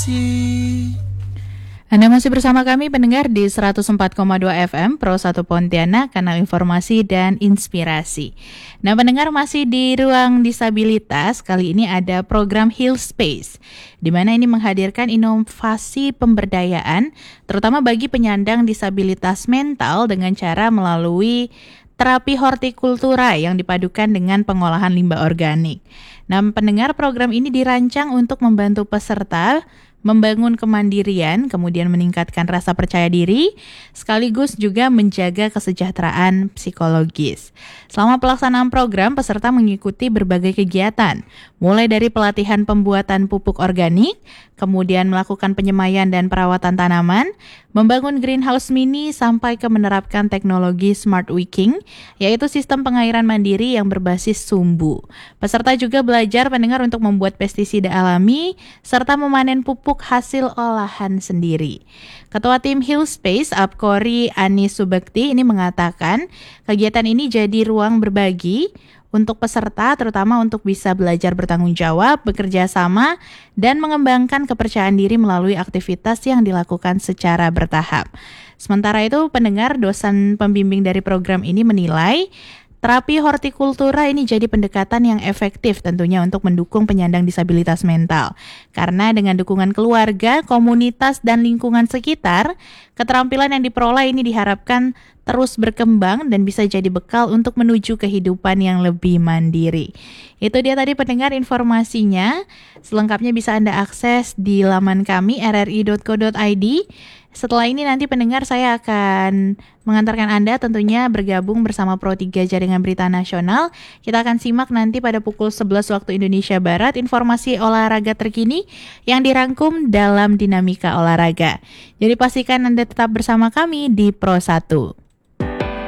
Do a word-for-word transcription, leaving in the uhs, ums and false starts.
Anda masih bersama kami pendengar di seratus empat koma dua F M Pro satu Pontianak, kanal informasi dan inspirasi. Nah, pendengar masih di ruang disabilitas. Kali ini ada program Heal Space, di mana ini menghadirkan inovasi pemberdayaan terutama bagi penyandang disabilitas mental dengan cara melalui terapi hortikultura yang dipadukan dengan pengolahan limbah organik. Nah, pendengar, program ini dirancang untuk membantu peserta membangun kemandirian, kemudian meningkatkan rasa percaya diri, sekaligus juga menjaga kesejahteraan psikologis. Selama pelaksanaan program, peserta mengikuti berbagai kegiatan, mulai dari pelatihan pembuatan pupuk organik, kemudian melakukan penyemaian dan perawatan tanaman, membangun greenhouse mini, sampai ke menerapkan teknologi smart wicking, yaitu sistem pengairan mandiri yang berbasis sumbu. Peserta juga belajar, pendengar, untuk membuat pestisida alami, serta memanen pupuk hasil olahan sendiri. Ketua tim Heal Space, Apkori Anis Subekti, ini mengatakan kegiatan ini jadi ruang berbagi untuk peserta, terutama untuk bisa belajar bertanggung jawab, bekerja sama, dan mengembangkan kepercayaan diri melalui aktivitas yang dilakukan secara bertahap. Sementara itu, pendengar, dosen pembimbing dari program ini menilai terapi hortikultura ini jadi pendekatan yang efektif tentunya untuk mendukung penyandang disabilitas mental. Karena dengan dukungan keluarga, komunitas, dan lingkungan sekitar, keterampilan yang diperoleh ini diharapkan terus berkembang dan bisa jadi bekal untuk menuju kehidupan yang lebih mandiri. Itu dia tadi, pendengar, informasinya. Selengkapnya bisa Anda akses di laman kami r r i dot co dot i d. Setelah ini nanti, pendengar, saya akan mengantarkan Anda tentunya bergabung bersama Pro tiga Jaringan Berita Nasional. Kita akan simak nanti pada pukul sebelas waktu Indonesia Barat informasi olahraga terkini yang dirangkum dalam Dinamika Olahraga. Jadi pastikan Anda tetap bersama kami di Pro satu.